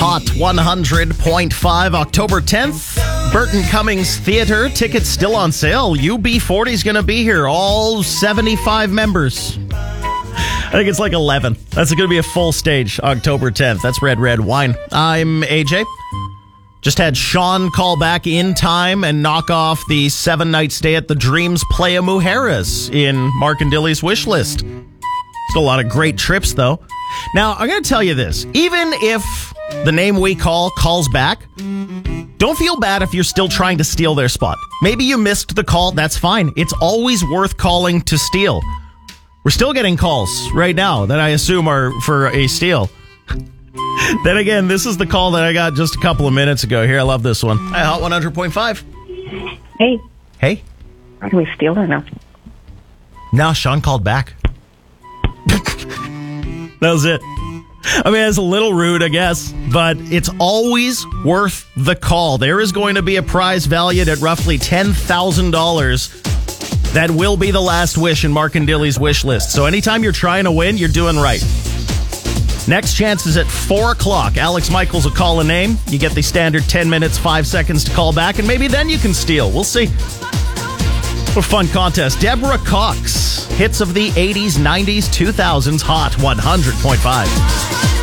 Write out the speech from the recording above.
Hot 100.5, October 10th. Burton Cummings Theater. Tickets still on sale. UB40 is going to be here. All 75 members. I think it's like 11. That's going to be a full stage, October 10th. That's Red Wine. I'm AJ. Just had Sean call back in time and knock off the 7-night stay at the Dreams Playa Mujeres in Mark and Dilly's wish list. Still a lot of great trips, though. Now, I'm going to tell you this. Even if the name we calls back, don't feel bad if you're still trying to steal their spot. Maybe you missed the call. That's fine. It's always worth calling to steal. We're still getting calls right now that I assume are for a steal. Then again, this is the call that I got just a couple of minutes ago. Here, I love this one. Hi, Hot 100.5. Hey. Hey. Can we steal or no? No, Sean called back. That was it. I mean, it's a little rude, I guess, but it's always worth the call. There is going to be a prize valued at roughly $10,000 that will be the last wish in Mark and Dilly's wish list. So anytime you're trying to win, you're doing right. Next chance is at 4 o'clock. Alex Michaels will call a name. You get the standard 10 minutes, 5 seconds to call back, and maybe then you can steal. We'll see. What a fun contest. Deborah Cox. Hits of the 80s, 90s, 2000s. Hot 100.5.